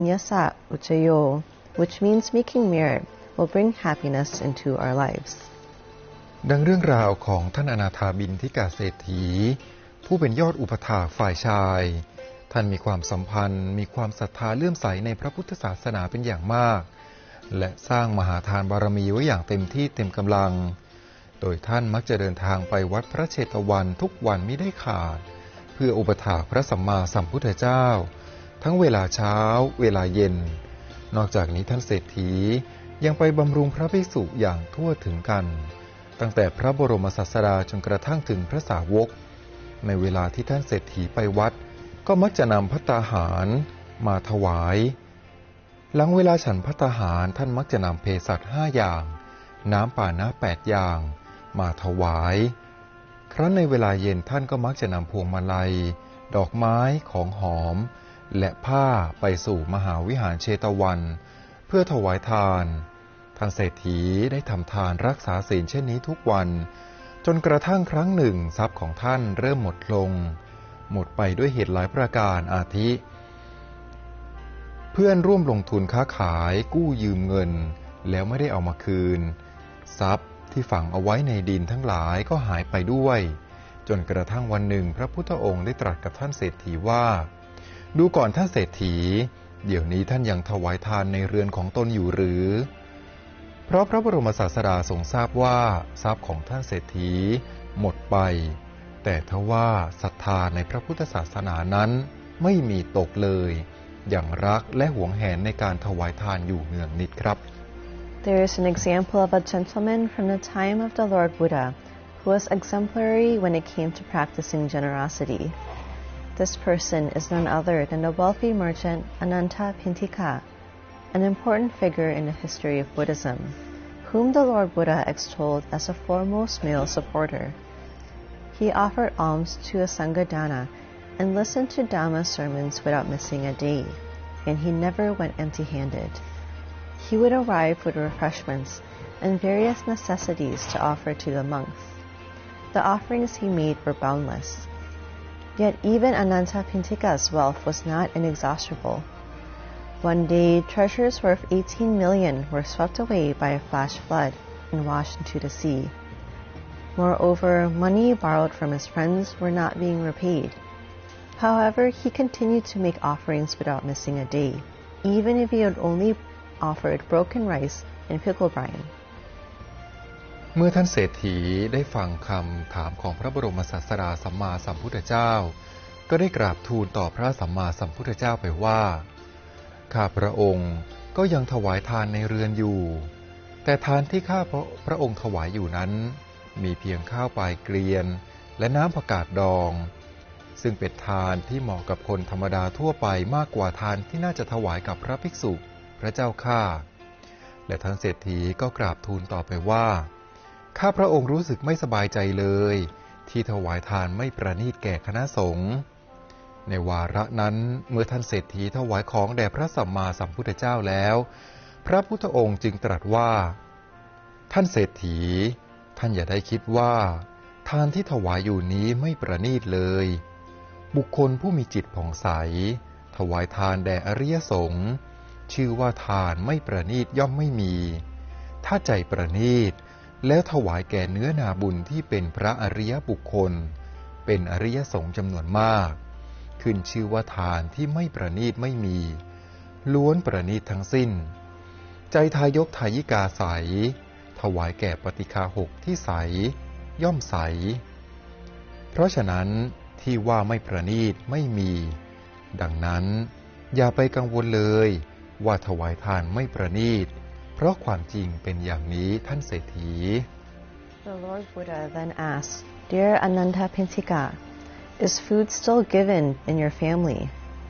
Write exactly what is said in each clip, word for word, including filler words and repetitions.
Nyasa Uchayo, which means making merit, will bring happiness into our lives. ดังเรื่องราวของท่านอนาถาบิณฑิกาเศรษฐีผู้เป็นยอดอุปถากฝ่ายชายท่านมีความสัมพันธ์มีความศรัทธาเลื่อมใสในพระพุทธศาสนาเป็นอย่างมากและสร้างมหาทานบารมีไว้อย่างเต็มที่เต็มกำลังโดยท่านมักจะเดินทางไปวัดพระเชตวันทุกวันมิได้ขาดเพื่ออุปถากพระสัมมาสัมพุทธเจ้าทั้งเวลาเช้าเวลาเย็นนอกจากนี้ท่านเศรษฐียังไปบำรุงพระภิกษุอย่างทั่วถึงกันตั้งแต่พระบรมศาสดาจนกระทั่งถึงพระสาวกในเวลาที่ท่านเศรษฐีไปวัดก็มักจะนำภัตตาหารมาถวายหลังเวลาฉันภัตตาหารท่านมักจะนำเภสัชห้าอย่างน้ำปานะแปดอย่างมาถวายครั้นในเวลาเย็นท่านก็มักจะนำพวงมาลัยดอกไม้ของหอมและผ้าไปสู่มหาวิหารเชตวันเพื่อถวายทานท่านเศรษฐีได้ทำทานรักษาศีลเช่นนี้ทุกวันจนกระทั่งครั้งหนึ่งทรัพย์ของท่านเริ่มหมดลงหมดไปด้วยเหตุหลายประการอาทิเพื่อนร่วมลงทุนค้าขายกู้ยืมเงินแล้วไม่ได้เอามาคืนทรัพย์ที่ฝังเอาไว้ในดินทั้งหลายก็หายไปด้วยจนกระทั่งวันหนึ่งพระพุทธองค์ได้ตรัสกับท่านเศรษฐีว่าดูก่อนท่านเศรษฐีเดี๋ยวนี้ท่านยังถวายทานในเรือนของตนอยู่หรือเพราะพระบรมศาสดาทรงทราบว่าทรัพย์ของท่านเศรษฐีหมดไปแต่ทว่าศรัทธาในพระพุทธศาสนานั้นไม่มีตกเลยอย่างรักและหวงแหนในการถวายทานอยู่เนืองนิดครับ There is an example of a gentleman from the time of the Lord Buddha who was exemplary when it came to practicing generosity. This person is none other than the wealthy merchant Ananta Pintika, an important figure in the history of Buddhism, whom the Lord Buddha extolled as a foremost male supporter. He offered alms to a Sangha and listened to Dhamma sermons without missing a day, and he never went empty-handed. He would arrive with refreshments and various necessities to offer to the monks. The offerings he made were boundless. Yet even Ananta Pintika's wealth was not inexhaustible. One day, treasures worth eighteen million were swept away by a flash flood and washed into the sea. Moreover, money borrowed from his friends were not being repaid. However, he continued to make offerings without missing a day, even if he had only offered broken rice and pickle brine. เมื่อท่านเศรษฐีได้ฟังคำถามของพระบรมศาสดาสัมมาสัมพุทธเจ้าก็ได้กราบทูลต่อพระสัมมาสัมพุทธเจ้าไปว่าข้าพระองค์ก็ยังถวายทานในเรือนอยู่แต่ทานที่ข้าพระองค์ถวายอยู่นั้นมีเพียงข้าวปลายเกลียนและน้ำผักกาดดองซึ่งเป็นทานที่เหมาะกับคนธรรมดาทั่วไปมากกว่าทานที่น่าจะถวายกับพระภิกษุพระเจ้าข้าและท่านเศรษฐีก็กราบทูลต่อไปว่าข้าพระองค์รู้สึกไม่สบายใจเลยที่ถวายทานไม่ประณีตแก่คณะสงฆ์ในวาระนั้นเมื่อท่านเศรษฐีถวายของแด่พระสัมมาสัมพุทธเจ้าแล้วพระพุทธองค์จึงตรัสว่าท่านเศรษฐีท่านอย่าได้คิดว่าทานที่ถวายอยู่นี้ไม่ประณีตเลยบุคคลผู้มีจิตผ่องใสถวายทานแด่อริยสงฆ์ชื่อว่าทานไม่ประณีตย่อมไม่มีถ้าใจประณีตแล้วถวายแก่เนื้อนาบุญที่เป็นพระอริยบุคคลเป็นอริยสงฆ์จำนวนมากขึ้นชื่อว่าทานที่ไม่ประณีตไม่มีล้วนประณีตทั้งสิ้นใจทายกทายิกาใสถวายแก่ปฏิฆาหกที่ใสย่อมใสเพราะฉะนั้นที่ว่าไม่ประณีตไม่มีดังนั้นอย่าไปกังวลเลยว่าถวายทานไม่ประณีตเพราะความจริงเป็นอย่างนี้ท่านเศรษฐี The Lord Buddha then asked, Dear Ananta Pintika, is food still given in your family?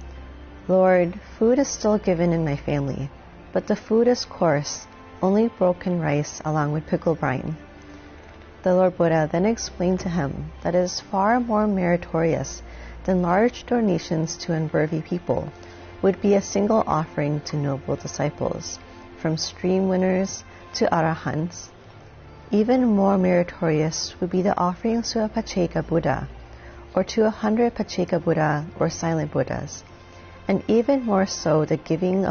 Lord, food is still given in my family, but the food is coarse, only broken rice along with pickle brine. The Lord Buddha then explained to him that it is far more meritorious than large donations to unworthy people would be a single offering to noble disciples, from stream winners to arahants. Even more meritorious would be the offerings to a Pacceka Buddha, or to a hundred Pacceka Buddha or silent Buddhas. and even more so the giving